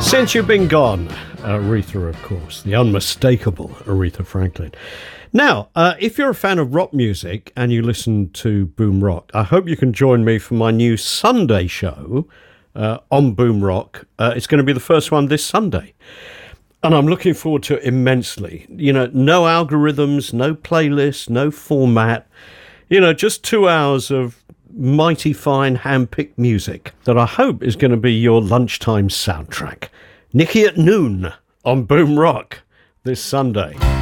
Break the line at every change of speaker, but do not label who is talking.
Since You've Been Gone, Aretha, of course, the unmistakable Aretha Franklin. Now, if you're a fan of rock music and you listen to Boom Rock, I hope you can join me for my new Sunday show on Boom Rock. It's going to be the first one this Sunday. And I'm looking forward to it immensely. You know, no algorithms, no playlist, no format. You know, just 2 hours of mighty fine hand-picked music that I hope is going to be your lunchtime soundtrack. Nikki at noon on Boom Rock this Sunday.